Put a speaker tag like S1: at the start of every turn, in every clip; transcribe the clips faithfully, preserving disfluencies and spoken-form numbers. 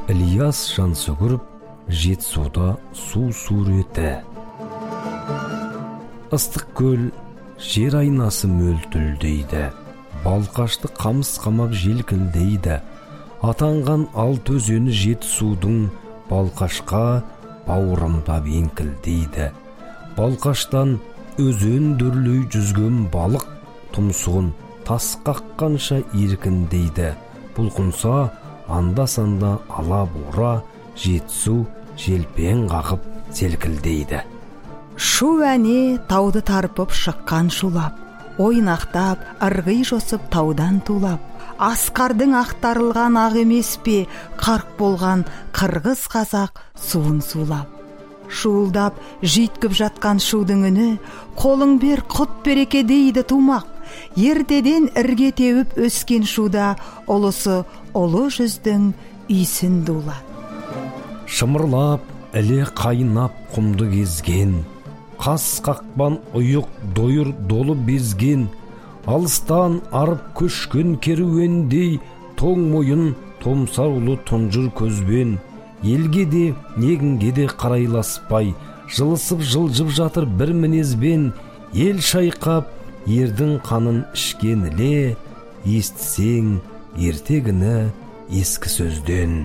S1: Ильяс Жансүгіров Жетісуда су суреті. Ыстық көл жер айнасы мөлтілдейді, балқашты қамыс қамап желкілдейді. Атанған алты өзені Жетісудың балқашқа бауырымдап еңкілдейді. Балқаштан өзен дүрлей жүзген балық тұмсығын тас қаққанша еркіндейді. Бұлқынса анда-санда ала бура, Жетісу желпен қағып селкілдейді.
S2: Шу әне тауды тарпып шыққан шулап, ойнақтап, ырғи жосып таудан тулап, асқардың ақтарылған ақ емес пе, қарқ болған қырғыз қазақ суын сулап. Шуылдап жүйткіп жатқан шудың үні, қолың бер құт береке дейді тумақ. Ертеден ірге теуіп өскен шуда, ұлысы ұлы жүздің үйсін дулат.
S1: Шымырлап, іле қайнап құмды кезген, қас қақпан ұйық дойыр долы безген, алыстан арып көшкен керуендей, тоң мойын томсаулы тұнжыр көзбен, елге де негінге де қарайласпай, жылысып жылжып жатыр бір мінезбен, ел шайқап ердің қанын ішкеніле, естісең ертегіні ескі сөзден.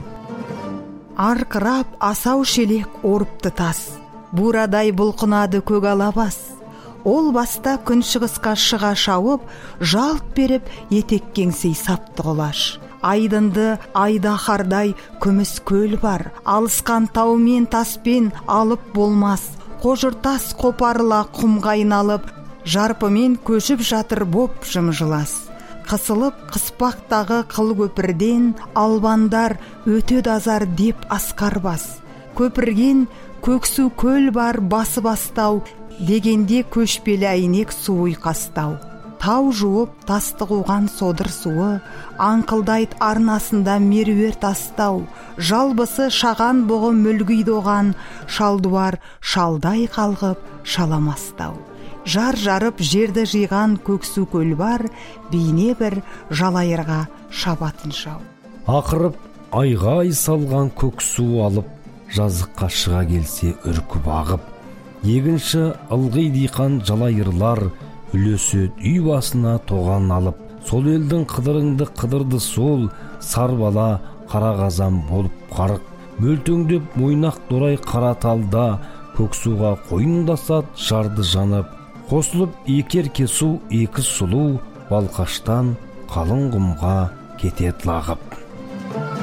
S2: Арқырап асау шелек орыпты тас, бурадай бұлқынады көк алабас. Ол баста күншығысқа шыға шауып, жалт беріп етек кеңсей сапты құлаш. Айдынды айда қардай күміс көл бар, алысқан таумен таспен алып болмас. Қожыртас қопарыла құмға айналып, жарпымен көшіп жатыр боп жымжылас. Қысылып қыспақтағы қыл көпірден албандар өтеді азар деп асқар бас. Көпірген көксу көл бар басы бастау, дегенде көшпелі әйнек суы қастау. Тау жуып тасты қуған содыр суы, аңқылдайт арнасында меруер тастау. Жалбысы шаған бұғы мүлгейді оған, шалдуар шалдай қалғып шаламастау. Жар жарып жерді жиған көксу көл бар, бейне бір жалайырға шабатын шау.
S1: Ақырып айғай салған көксу алып, жазыққа шыға келсе үркіп ағып. Егінші ылғи диқан жалайырлар, үлесі үй басына тоған алып. Сол елдің қыдырыңды қыдырды сол, сарбала қара қазан болып қарық. Мөлтөңдеп мойнақ дорай қара талда, көксуға қойындасат жарды жанып. Қосылып екер кесу екі сұлу, балқаштан қалың құмға кетет лағып.